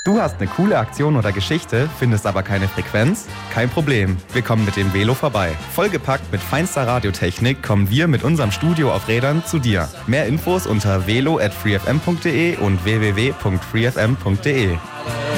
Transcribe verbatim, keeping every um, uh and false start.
Du hast eine coole Aktion oder Geschichte, findest aber keine Frequenz? Kein Problem, wir kommen mit dem Velo vorbei. Vollgepackt mit feinster Radiotechnik kommen wir mit unserem Studio auf Rädern zu dir. Mehr Infos unter velo at freefm punkt de und w w w punkt freefm punkt de.